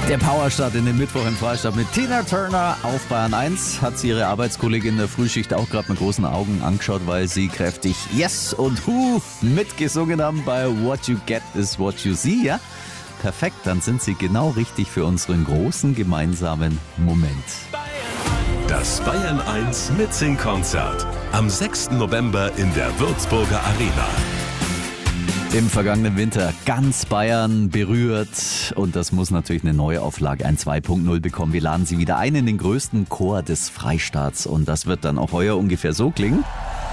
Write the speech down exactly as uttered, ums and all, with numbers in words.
Der Powerstart in den Mittwoch im Freistaat mit Tina Turner auf Bayern eins. Hat sie ihre Arbeitskollegin in der Frühschicht auch gerade mit großen Augen angeschaut, weil sie kräftig Yes und Who mitgesungen haben bei What You Get is What You See, ja? Perfekt, dann sind sie genau richtig für unseren großen gemeinsamen Moment. Das Bayern eins Mitsing-Konzert am sechsten November in der Würzburger Arena. Im vergangenen Winter ganz Bayern berührt und das muss natürlich eine Neuauflage, ein zwei Punkt null bekommen. Wir laden Sie wieder ein in den größten Chor des Freistaats und das wird dann auch heuer ungefähr so klingen.